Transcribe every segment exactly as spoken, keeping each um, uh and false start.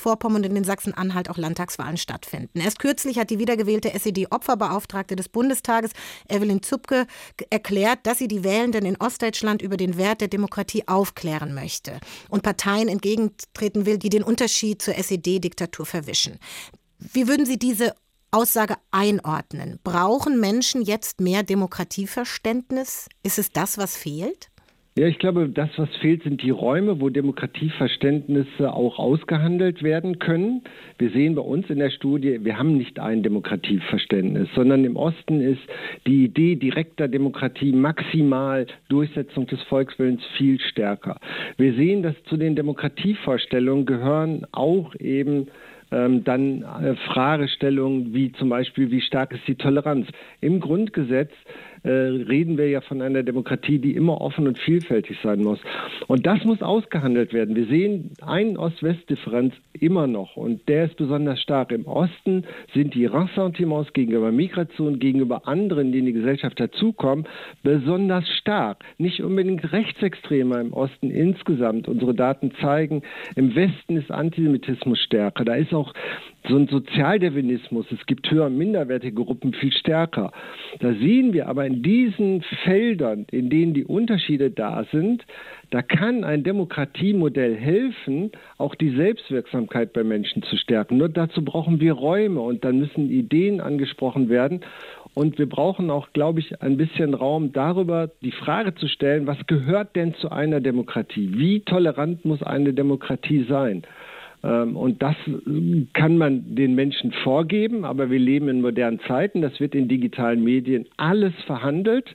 Mecklenburg-Vorpommern und in Sachsen-Anhalt auch Landtagswahlen stattfinden. Erst kürzlich hat die wiedergewählte S E D-Opferbeauftragte des Bundestages, Evelyn Zupke, erklärt, dass sie die Wählenden in Ostdeutschland über den Wert der Demokratie aufklären möchte und Parteien entgegentreten will, die den Unterschied zur S E D-Diktatur verwischen. Wie würden Sie diese Aussage einordnen? Brauchen Menschen jetzt mehr Demokratieverständnis? Ist es das, was fehlt? Ja, ich glaube, das, was fehlt, sind die Räume, wo Demokratieverständnisse auch ausgehandelt werden können. Wir sehen bei uns in der Studie, wir haben nicht ein Demokratieverständnis, sondern im Osten ist die Idee direkter Demokratie, maximal Durchsetzung des Volkswillens viel stärker. Wir sehen, dass zu den Demokratievorstellungen gehören auch eben Ähm, dann äh, Fragestellungen wie zum Beispiel, wie stark ist die Toleranz? Im Grundgesetz äh, reden wir ja von einer Demokratie, die immer offen und vielfältig sein muss. Und das muss ausgehandelt werden. Wir sehen einen Ost-West-Differenz immer noch und der ist besonders stark. Im Osten sind die Ressentiments gegenüber Migration, gegenüber anderen, die in die Gesellschaft dazukommen, besonders stark. Nicht unbedingt Rechtsextremer im Osten insgesamt. Unsere Daten zeigen, im Westen ist Antisemitismus stärker. Da ist auch so ein Sozialdarwinismus. Es gibt höher- und minderwertige Gruppen viel stärker. Da sehen wir aber in diesen Feldern, in denen die Unterschiede da sind, da kann ein Demokratiemodell helfen, auch die Selbstwirksamkeit bei Menschen zu stärken. Nur dazu brauchen wir Räume und dann müssen Ideen angesprochen werden. Und wir brauchen auch, glaube ich, ein bisschen Raum darüber, die Frage zu stellen, was gehört denn zu einer Demokratie? Wie tolerant muss eine Demokratie sein? Und das kann man den Menschen vorgeben, aber wir leben in modernen Zeiten. Das wird in digitalen Medien alles verhandelt.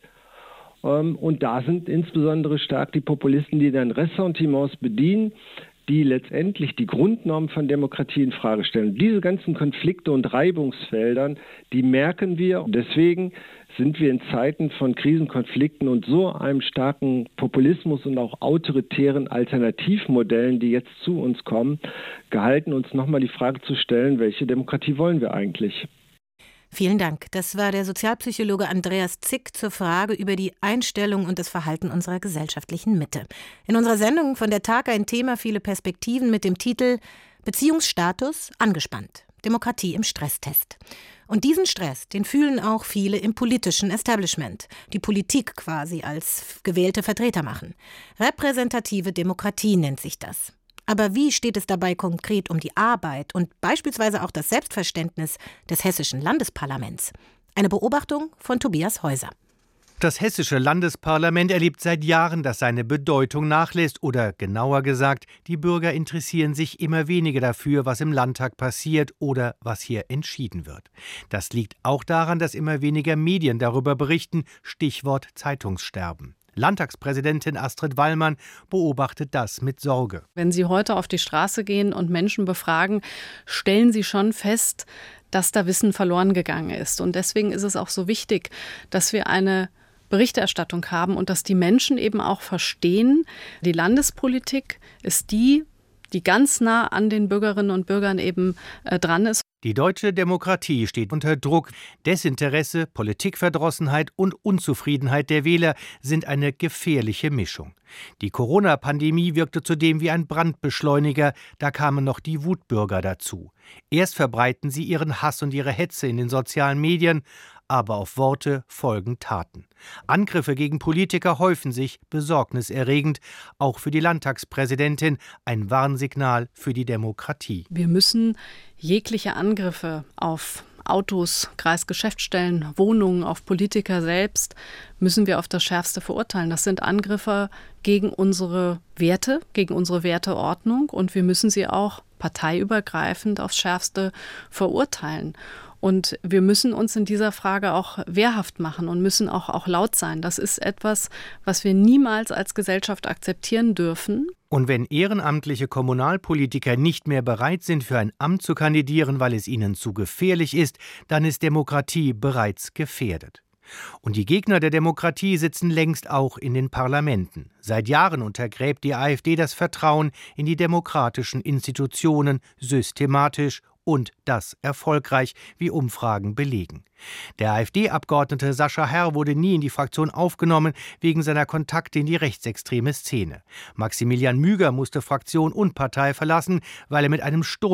Und da sind insbesondere stark die Populisten, die dann Ressentiments bedienen, die letztendlich die Grundnormen von Demokratie in Frage stellen. Diese ganzen Konflikte und Reibungsfeldern, die merken wir. Deswegen sind wir in Zeiten von Krisenkonflikten und so einem starken Populismus und auch autoritären Alternativmodellen, die jetzt zu uns kommen, gehalten, uns nochmal die Frage zu stellen, welche Demokratie wollen wir eigentlich? Vielen Dank. Das war der Sozialpsychologe Andreas Zick zur Frage über die Einstellung und das Verhalten unserer gesellschaftlichen Mitte. In unserer Sendung von der Tag ein Thema, viele Perspektiven mit dem Titel Beziehungsstatus angespannt. Demokratie im Stresstest. Und diesen Stress, den fühlen auch viele im politischen Establishment, die Politik quasi als gewählte Vertreter machen. Repräsentative Demokratie nennt sich das. Aber wie steht es dabei konkret um die Arbeit und beispielsweise auch das Selbstverständnis des hessischen Landesparlaments? Eine Beobachtung von Tobias Häuser. Das hessische Landesparlament erlebt seit Jahren, dass seine Bedeutung nachlässt oder genauer gesagt, die Bürger interessieren sich immer weniger dafür, was im Landtag passiert oder was hier entschieden wird. Das liegt auch daran, dass immer weniger Medien darüber berichten, Stichwort Zeitungssterben. Landtagspräsidentin Astrid Wallmann beobachtet das mit Sorge. Wenn Sie heute auf die Straße gehen und Menschen befragen, stellen Sie schon fest, dass da Wissen verloren gegangen ist. Und deswegen ist es auch so wichtig, dass wir eine Berichterstattung haben und dass die Menschen eben auch verstehen, die Landespolitik ist die, die ganz nah an den Bürgerinnen und Bürgern eben äh, dran ist. Die deutsche Demokratie steht unter Druck. Desinteresse, Politikverdrossenheit und Unzufriedenheit der Wähler sind eine gefährliche Mischung. Die Corona-Pandemie wirkte zudem wie ein Brandbeschleuniger, da kamen noch die Wutbürger dazu. Erst verbreiten sie ihren Hass und ihre Hetze in den sozialen Medien, aber auf Worte folgen Taten. Angriffe gegen Politiker häufen sich, besorgniserregend, auch für die Landtagspräsidentin ein Warnsignal für die Demokratie. Wir müssen jegliche Angriffe auf Autos, Kreisgeschäftsstellen, Wohnungen, auf Politiker selbst, müssen wir auf das Schärfste verurteilen. Das sind Angriffe gegen unsere Werte, gegen unsere Werteordnung und wir müssen sie auch parteiübergreifend aufs Schärfste verurteilen. Und wir müssen uns in dieser Frage auch wehrhaft machen und müssen auch, auch laut sein. Das ist etwas, was wir niemals als Gesellschaft akzeptieren dürfen. Und wenn ehrenamtliche Kommunalpolitiker nicht mehr bereit sind, für ein Amt zu kandidieren, weil es ihnen zu gefährlich ist, dann ist Demokratie bereits gefährdet. Und die Gegner der Demokratie sitzen längst auch in den Parlamenten. Seit Jahren untergräbt die AfD das Vertrauen in die demokratischen Institutionen systematisch und das erfolgreich, wie Umfragen belegen. Der AfD-Abgeordnete Sascha Herr wurde nie in die Fraktion aufgenommen, wegen seiner Kontakte in die rechtsextreme Szene. Maximilian Müger musste Fraktion und Partei verlassen, weil er mit einem Sturm